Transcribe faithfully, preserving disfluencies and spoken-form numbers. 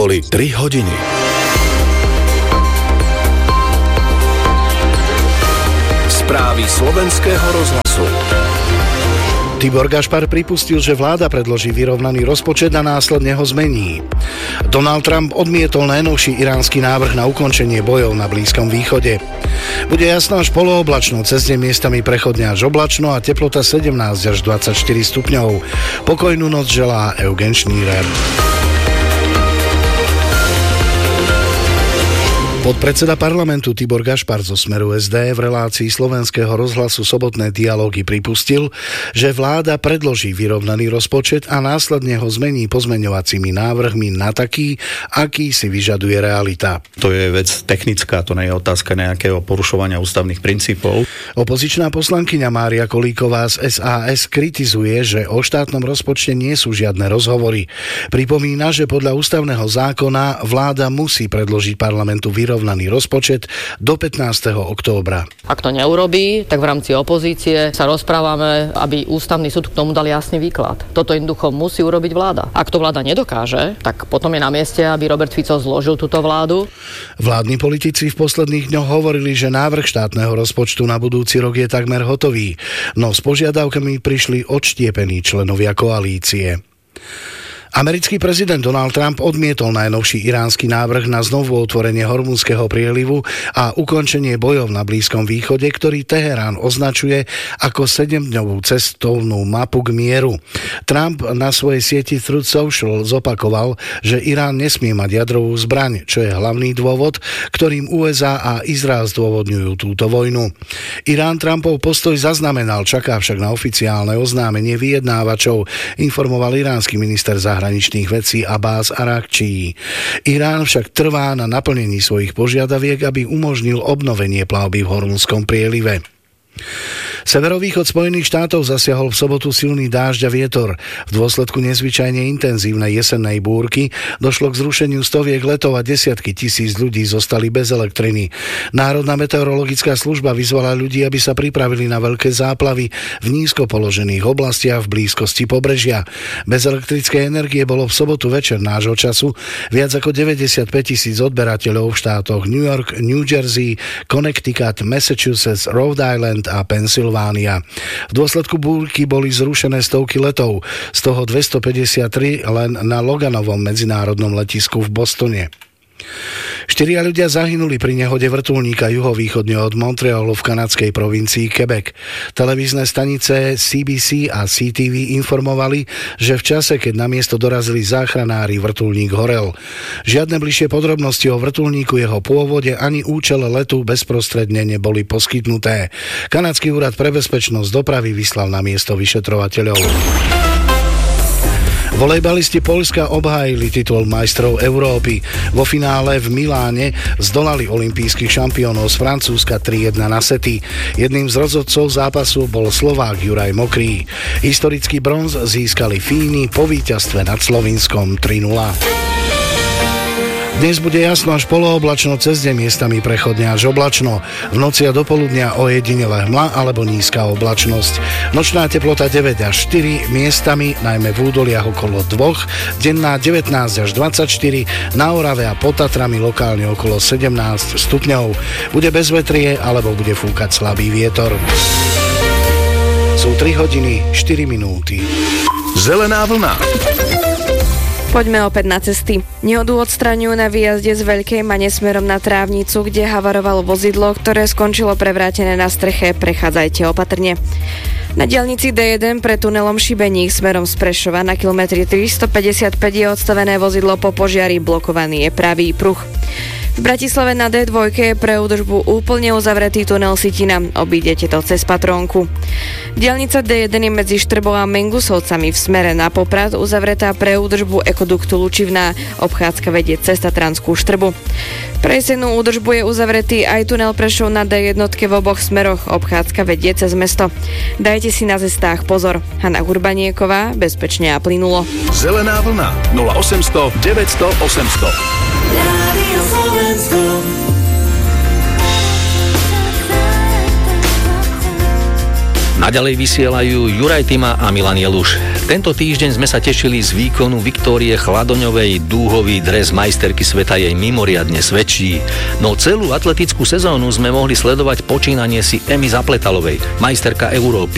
Boli tri hodiny. Správy slovenského rozhlasu. Tibor Gašpar pripustil, že vláda predloží vyrovnaný rozpočet a následne ho zmení. Donald Trump odmietol najnovší iránsky návrh na ukončenie bojov na Blízkom východe. Bude jasno až polooblačno, cez deň miestami prechodne až oblačno a teplota sedemnásť až dvadsaťštyri stupňov. Pokojnú noc želá Eugen Šnírer. Podpredseda parlamentu Tibor Gašpar zo Smeru es dé v relácii slovenského rozhlasu Sobotné dialógy pripustil, že vláda predloží vyrovnaný rozpočet a následne ho zmení pozmeňovacími návrhmi na taký, aký si vyžaduje realita. To je vec technická, to nie je otázka nejakého porušovania ústavných princípov. Opozičná poslankyňa Mária Kolíková z es a es kritizuje, že o štátnom rozpočte nie sú žiadne rozhovory. Pripomína, že podľa ústavného zákona vláda musí predložiť parlamentu vyrovnaný vyrovnaný rozpočet do pätnásteho októbra. Ak to neurobí, tak v rámci opozície sa rozprávame, aby ústavný súd k tomu dal jasný výklad. Toto jednoducho musí urobiť vláda. Ak to vláda nedokáže, tak potom je na mieste, aby Robert Fico zložil túto vládu. Vládni politici v posledných dňoch hovorili, že návrh štátneho rozpočtu na budúci rok je takmer hotový, no s požiadavkami prišli odštiepení členovia koalície. Americký prezident Donald Trump odmietol najnovší iránsky návrh na znovu otvorenie Hormuzského prielivu a ukončenie bojov na Blízkom východe, ktorý Teherán označuje ako sedemdňovú cestovnú mapu k mieru. Trump na svojej sieti Truth Social zopakoval, že Irán nesmie mať jadrovú zbraň, čo je hlavný dôvod, ktorým ú es á a Izrael zdôvodňujú túto vojnu. Irán Trumpov postoj zaznamenal, čaká však na oficiálne oznámenie vyjednávačov, informoval iránsky minister zahraničných zahraničných vecí Abbás Arakčí. Irán však trvá na naplnení svojich požiadaviek, aby umožnil obnovenie plavby v Hormuzskom prielive. Severovýchod Spojených štátov zasiahol v sobotu silný dážď a vietor. V dôsledku nezvyčajne intenzívnej jesennej búrky došlo k zrušeniu stoviek letov a desiatky tisíc ľudí zostali bez elektriny. Národná meteorologická služba vyzvala ľudí, aby sa pripravili na veľké záplavy v nízko položených oblastiach v blízkosti pobrežia. Bez elektrickej energie bolo v sobotu večer nášho času viac ako deväťdesiatpäť tisíc odberateľov v štátoch New York, New Jersey, Connecticut, Massachusetts, Rhode Island a Pennsylvania. V dôsledku búrky boli zrušené stovky letov, z toho dvestopäťdesiattri len na Loganovom medzinárodnom letisku v Bostone. Štyria ľudia zahynuli pri nehode vrtuľníka juhovýchodne od Montrealu v kanadskej provincii Quebec. Televízne stanice C B C a C T V informovali, že v čase, keď na miesto dorazili záchranári, vrtuľník horel. Žiadne bližšie podrobnosti o vrtuľníku, jeho pôvode ani účele letu bezprostredne neboli poskytnuté. Kanadský úrad pre bezpečnosť dopravy vyslal na miesto vyšetrovateľov. Volejbalisti Poľska obhájili titul majstrov Európy. Vo finále v Miláne zdolali olympijských šampiónov z Francúzska tri jedna na sety. Jedným z rozhodcov zápasu bol Slovák Juraj Mokrý. Historický bronz získali Fíni po víťazstve nad Slovinskom tri nula. Dnes bude jasno až polooblačno, cez deň miestami prechodne až oblačno. V noci a dopoludnia ojedinele hmla alebo nízka oblačnosť. Nočná teplota deväť až štyri, miestami, najmä v údoliach okolo dva, denná devätnásť až dvadsaťštyri, na Orave a pod Tatrami lokálne okolo sedemnásť stupňov. Bude bezvetrie alebo bude fúkať slabý vietor. Sú tri hodiny štyri minúty. Zelená vlna. Poďme opäť na cesty. Nehodu odstraňujú na výjazde z Veľkej Mane smerom na Trávnicu, kde havarovalo vozidlo, ktoré skončilo prevrátené na streche. Prechádzajte opatrne. Na diaľnici dé jeden pred tunelom Šibeník smerom z Prešova na kilometri tristopäťdesiatpäť je odstavené vozidlo po požiari, blokovaný je pravý pruh. V Bratislave na dé dva je pre údržbu úplne uzavretý tunel Sitina. Obídete to cez Patrónku. Diaľnica dé jeden je medzi Štrbou a Mengusovcami v smere na Poprad uzavretá pre údržbu ekoduktu Lučivná. Obchádzka vedie cez Tatranskú Štrbu. Pre jesenú údržbu je uzavretý aj tunel Prešov na dé jedna v oboch smeroch. Obchádzka vedie cez mesto. Dajte si na cestách pozor. Hana Urbanieková, bezpečne a plynulo. Zelená vlna nula osemsto deväťsto osemsto. Naďalej vysielajú Juraj Tima a Milan Jeluš. Tento týždeň sme sa tešili z výkonu Viktórie Chladoňovej. Dúhový dres majsterky sveta jej mimoriadne svedčí. No celú atletickú sezónu sme mohli sledovať počínanie si Emy Zapletalovej, majsterka Európy.